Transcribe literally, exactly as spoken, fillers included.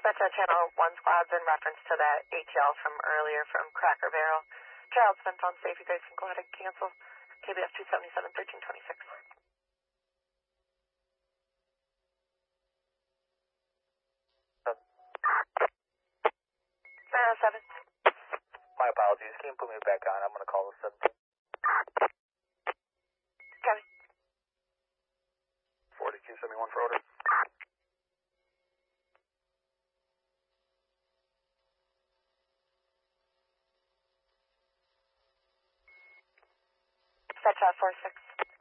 That's uh, Channel one squads in reference to that A T L from earlier from Cracker Barrel. Child's been found safe. You guys can go ahead and cancel. K B S two seventy-seven, thirteen twenty-six. nine oh seven. My apologies. Can you put me back on? I'm going to call the seventeen. Copy. forty-two seventy-one for order. Dispatch uh, four six.